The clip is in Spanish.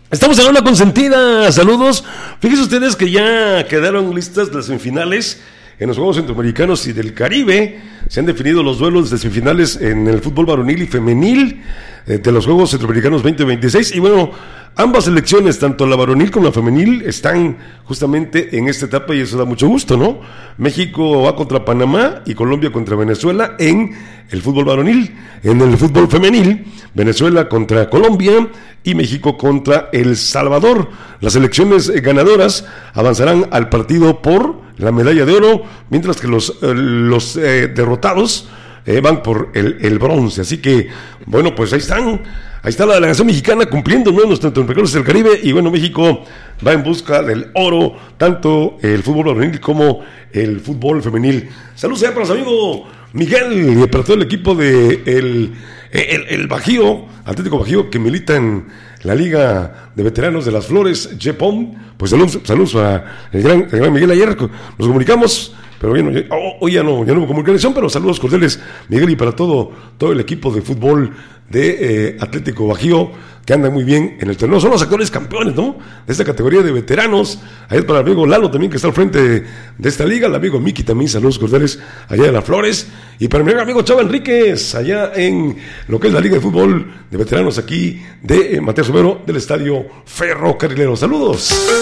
Estamos en la onda consentida, saludos. Fíjense ustedes que ya quedaron listas las semifinales en los Juegos Centroamericanos y del Caribe. Se han definido los duelos de semifinales en el fútbol varonil y femenil de los Juegos Centroamericanos 2026. Y bueno, ambas selecciones, tanto la varonil como la femenil, están justamente en esta etapa y eso da mucho gusto, ¿no? México va contra Panamá y Colombia contra Venezuela en el fútbol varonil. En el fútbol femenil, Venezuela contra Colombia y México contra El Salvador. Las selecciones ganadoras avanzarán al partido por la medalla de oro, mientras que los derrotados van por el bronce. Así que, bueno, pues ahí está la delegación mexicana cumpliendo, ¿no?, nuestros recorridos del Caribe. Y bueno, México va en busca del oro, tanto el fútbol varonil como el fútbol femenil. Saludos allá para los amigos Miguel y para todo el equipo de el Bajío, Atlético Bajío, que milita en la Liga de Veteranos de las Flores, JEPOM. Pues saludos a el gran Miguel. Ayer nos comunicamos, pero bueno, hoy ya no hubo comunicación, pero saludos cordiales, Miguel, y para todo el equipo de fútbol de Atlético Bajío, que anda muy bien en el torneo. Son los actuales campeones, ¿no?, de esta categoría de veteranos. Ahí es para el amigo Lalo también, que está al frente de esta liga, el amigo Miki también, saludos cordiales allá de las Flores, y para mi amigo Chava Enríquez, allá en lo que es la Liga de Fútbol de Veteranos aquí de Matías Romero, del Estadio Ferrocarrilero. Saludos.